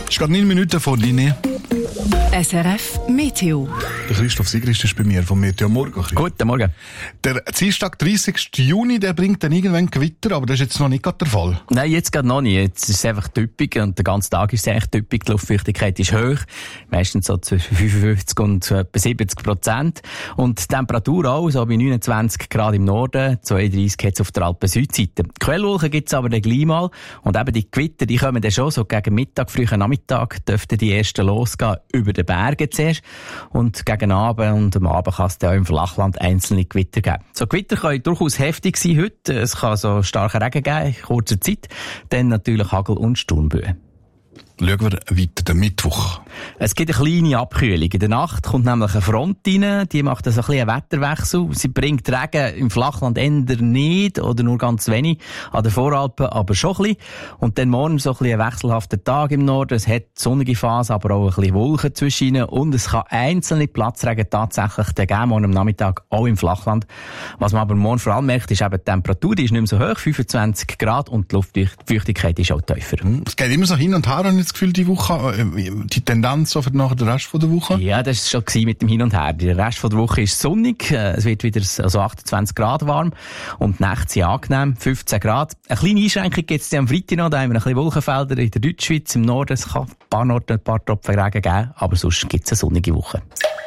ist gerade 9 Minuten vor Linie. SRF Meteo. Der Christoph Sigrist ist bei mir vom Meteo Morgen. Guten Morgen. Der Dienstag, 30. Juni, der bringt dann irgendwann Gewitter, aber das ist jetzt noch nicht gerade der Fall. Nein, jetzt gerade noch nicht. Jetzt ist es einfach typisch und der ganze Tag ist es eigentlich typisch. Die Luftfeuchtigkeit ist hoch, meistens so zwischen 55 und etwa 70%. Und die Temperatur auch, so bei 29 Grad im Norden, 32 jetzt auf der Alpen-Südseite. Quellwolken gibt es aber dann gleich mal. Und eben die Gewitter, die kommen dann schon so gegen Mittag, frühen Nachmittag, dürften die ersten losgehen über den Bergen zuerst. Und gegen Abend und am Abend kann es dann auch im Flachland einzelne Gewitter geben. So Gewitter können durchaus heftig sein heute. Es kann so starken Regen geben in kurzer Zeit. Dann natürlich Hagel- und Sturmböen. Schauen wir weiter, den Mittwoch. Es gibt eine kleine Abkühlung. In der Nacht kommt nämlich eine Front rein, die macht also ein bisschen einen Wetterwechsel. Sie bringt Regen im Flachland eher nicht oder nur ganz wenig, an den Voralpen aber schon ein bisschen. Und dann morgen so ein bisschen ein wechselhafter Tag im Norden. Es hat sonnige Phase, aber auch ein bisschen Wolken zwischen ihnen. Und es kann einzelne Platzregen tatsächlich geben, morgen am Nachmittag auch im Flachland. Was man aber morgen vor allem merkt, ist eben die Temperatur, die ist nicht mehr so hoch, 25 Grad, und die Luftfeuchtigkeit ist auch tiefer. Es geht immer so hin und her, habe ich das Gefühl, die Woche, die Tendenz so für nachher den Rest der Woche? Ja, das war schon mit dem Hin und Her. Der Rest der Woche ist sonnig, es wird wieder also 28 Grad warm und die Nächte sind angenehm, 15 Grad. Eine kleine Einschränkung gibt es am Freitag noch, da haben wir ein bisschen Wolkenfelder in der Deutschschweiz, im Norden. Es kann ein paar Tropfen Regen geben, aber sonst gibt es eine sonnige Woche.